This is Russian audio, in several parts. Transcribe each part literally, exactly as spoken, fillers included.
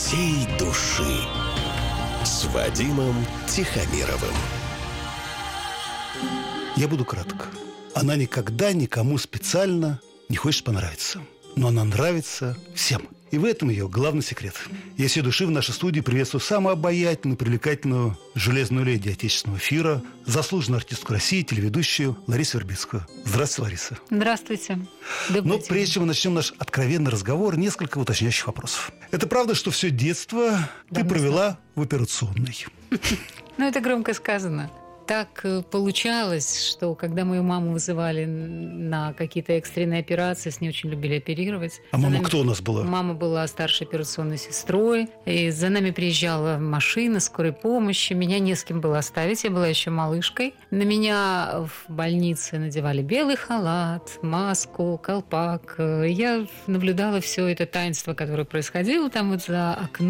всей души с Вадимом Тихомировым. Я буду краток. Она никогда никому специально не хочет понравиться. Но она нравится всем. И в этом ее главный секрет. Я всей души в нашей студии приветствую самую обаятельную, привлекательную железную леди отечественного эфира, заслуженную артистку России, телеведущую Ларису Вербицкую. Здравствуйте, Лариса. Здравствуйте. Но прежде чем мы начнем наш откровенный разговор, несколько уточняющих вопросов. Это правда, что все детство ты провела в операционной? Ну, это громко сказано. Так получалось, что когда мою маму вызывали на какие-то экстренные операции, с ней очень любили оперировать. А мама кто у нас была? Мама была старшей операционной сестрой. И за нами приезжала машина скорой помощи. Меня не с кем было оставить. Я была еще малышкой. На меня в больнице надевали белый халат, маску, колпак. Я наблюдала все это таинство, которое происходило там вот за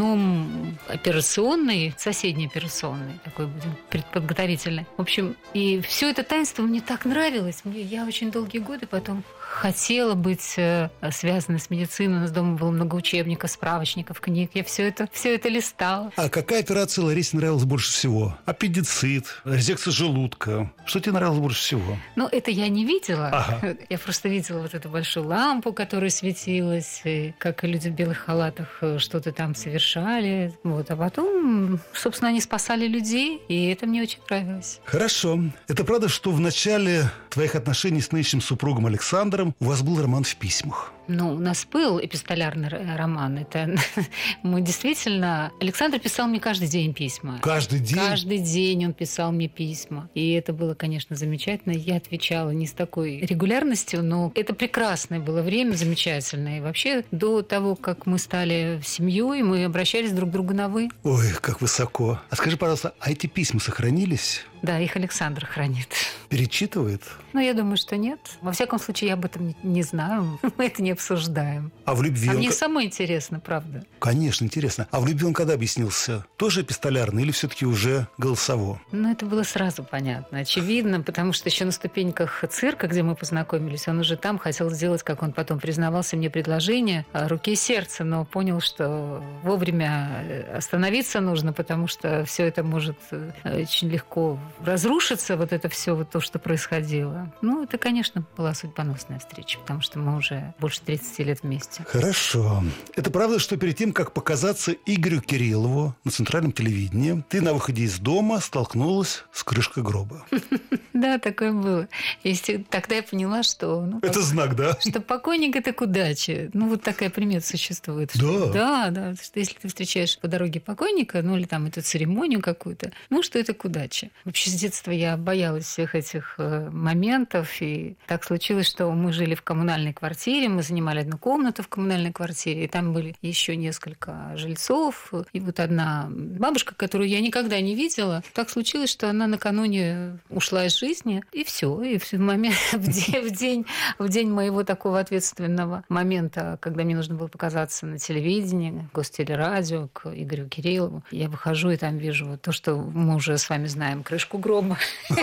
окном операционной, соседней операционной, такой будем предподготовительной. В общем, и все это таинство мне так нравилось. Мне, я очень долгие годы потом хотела быть э, связана с медициной. У нас дома было много учебников, справочников, книг. Я все это, все это листала. А какая операция Ларисе нравилась больше всего? Аппендицит, резекция желудка. Что тебе нравилось больше всего? Ну, это я не видела. Ага. Я просто видела вот эту большую лампу, которая светилась, и как люди в белых халатах что-то там совершали. Вот. А потом, собственно, они спасали людей, и это мне очень нравилось. Хорошо. Это правда, что в начале твоих отношений с нынешним супругом Александром у вас был роман в письмах? Ну, у нас был эпистолярный роман. Это мы действительно... Александр писал мне каждый день письма. Каждый день? Каждый день он писал мне письма. И это было, конечно, замечательно. Я отвечала не с такой регулярностью, но это прекрасное было время, замечательное. И вообще, до того, как мы стали семьей, мы обращались друг к другу на «вы». Ой, как высоко. А скажи, пожалуйста, а эти письма сохранились? Да, их Александр хранит. Перечитывает? Ну, я думаю, что нет. Во всяком случае, я об этом не знаю. Мы это не обсуждаем. А в любви А он... мне самой интересно, правда. Конечно, интересно. А в любви он когда объяснился? Тоже эпистолярно или все-таки уже голосово? Ну, это было сразу понятно, очевидно, потому что еще на ступеньках цирка, где мы познакомились, он уже там хотел сделать, как он потом признавался мне, предложение руки и сердца, но понял, что вовремя остановиться нужно, потому что все это может очень легко разрушиться, вот это все, вот то, что происходило. Ну, это, конечно, была судьбоносная встреча, потому что мы уже больше тридцати лет вместе. Хорошо. Это правда, что перед тем, как показаться Игорю Кириллову на центральном телевидении, ты на выходе из дома столкнулась с крышкой гроба? Да, такое было. Тогда я поняла, что... Это знак, да? Что покойник – это к удаче. Ну, вот такая примета существует. Да? Да, да. Что если ты встречаешь по дороге покойника, ну, или там эту церемонию какую-то, ну, что это к удаче. Вообще, с детства я боялась всех этих моментов, и так случилось, что мы жили в коммунальной квартире, мы занимали одну комнату в коммунальной квартире, и там были еще несколько жильцов, и вот одна бабушка, которую я никогда не видела, так случилось, что она накануне ушла из жизни, и все, и в момент, в день, в день, в день моего такого ответственного момента, когда мне нужно было показаться на телевидении, гостелерадио, к Игорю Кириллову, я выхожу и там вижу вот то, что мы уже с вами знаем, крышку гроба.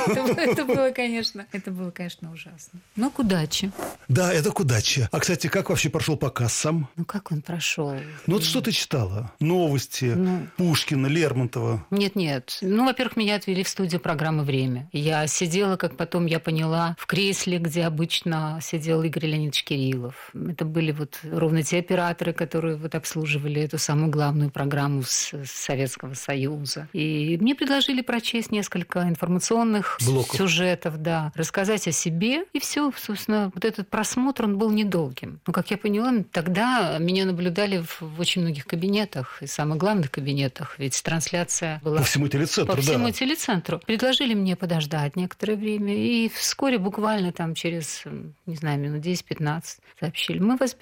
Это было, конечно, это было, конечно, ужасно. Но к удаче. Да, это к удаче. А, кстати, как вообще прошел показ сам? Ну, как он прошел? Ну, вот что ты читала? Новости, ну, Пушкина, Лермонтова? Нет-нет. Ну, во-первых, меня отвели в студию программы «Время». Я сидела, как потом я поняла, в кресле, где обычно сидел Игорь Леонидович Кириллов. Это были вот ровно те операторы, которые вот обслуживали эту самую главную программу с, с Советского Союза. И мне предложили прочесть несколько информационных блоков, сюжетов, да, рассказать о себе, и все, собственно, вот этот просмотр, он был недолгим. Но, как я поняла, тогда меня наблюдали в, в очень многих кабинетах, и самых главных кабинетах, ведь трансляция была... По всему телецентру, По да. всему телецентру. Предложили мне подождать некоторое время, и вскоре, буквально там через, не знаю, минут десять-пятнадцать, сообщили, мы вас